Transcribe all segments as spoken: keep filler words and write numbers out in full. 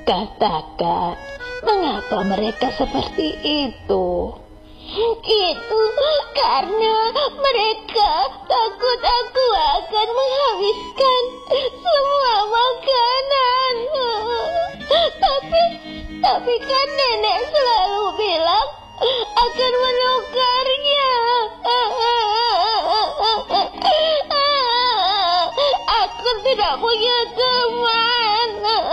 Katakan, mengapa mereka seperti itu? Itu karena mereka takut aku akan menghabiskan semua makanan. Tapi, tapi kan nenek selalu bilang akan menukarnya. Aku tidak punya teman.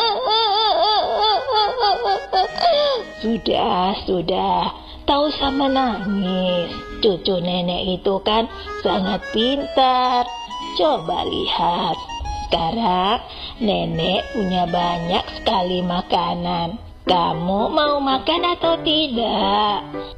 Sudah, sudah. Tak usah menangis. Cucu nenek itu kan sangat pintar. Coba lihat. Sekarang nenek punya banyak sekali makanan. Kamu mau makan atau tidak?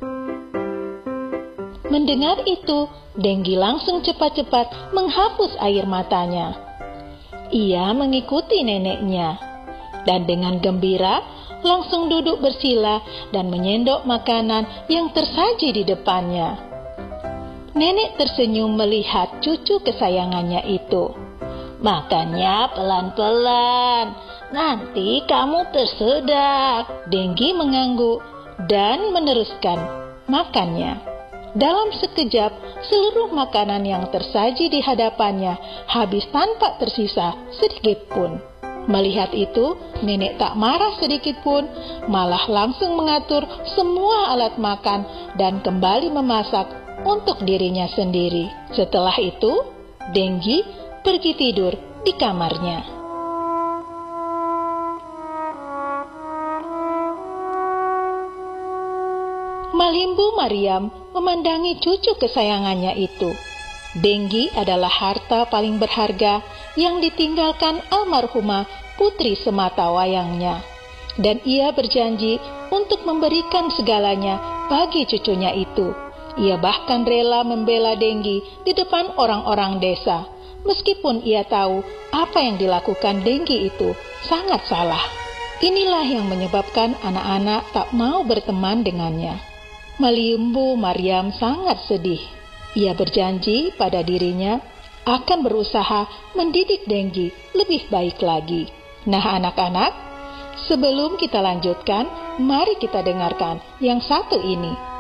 Mendengar itu, Denggi langsung cepat-cepat menghapus air matanya. Ia mengikuti neneknya. Dan dengan gembira, langsung duduk bersila dan menyendok makanan yang tersaji di depannya. Nenek tersenyum melihat cucu kesayangannya itu. Makannya pelan-pelan, nanti kamu tersedak. Denggi mengangguk dan meneruskan makannya. Dalam sekejap, seluruh makanan yang tersaji di hadapannya habis tanpa tersisa sedikit pun. Melihat itu, nenek tak marah sedikit pun, malah langsung mengatur semua alat makan dan kembali memasak untuk dirinya sendiri. Setelah itu, Denggi pergi tidur di kamarnya. Malimbu Maryam memandangi cucu kesayangannya itu. Denggi adalah harta paling berharga yang ditinggalkan almarhumah putri semata wayangnya. Dan ia berjanji untuk memberikan segalanya bagi cucunya itu. Ia bahkan rela membela Denggi di depan orang-orang desa, meskipun ia tahu apa yang dilakukan Denggi itu sangat salah. Inilah yang menyebabkan anak-anak tak mau berteman dengannya. Malimbu Maryam sangat sedih. Ia berjanji pada dirinya akan berusaha mendidik Denggi lebih baik lagi. Nah anak-anak, sebelum kita lanjutkan, mari kita dengarkan yang satu ini.